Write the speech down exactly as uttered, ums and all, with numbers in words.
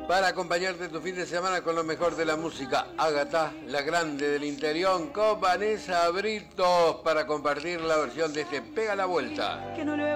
Para acompañarte tu fin de semana con lo mejor de la música. Ágata, la grande del interior, con Vanessa Britos, para compartir la versión de este Pega la Vuelta. Que no lo